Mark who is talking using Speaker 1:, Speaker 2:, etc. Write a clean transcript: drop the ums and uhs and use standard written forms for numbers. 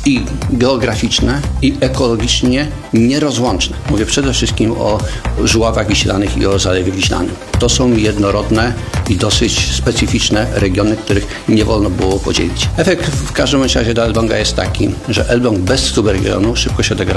Speaker 1: i geograficzne, i ekologicznie nierozłączne. Mówię przede wszystkim o Żuławach Wiślanych i o Zalewie Wiślanym. To są jednorodne i dosyć specyficzne regiony, których nie wolno było podzielić. Efekt w każdym razie dla Elbląga jest taki, że Elbląg bez subregionu szybko się degra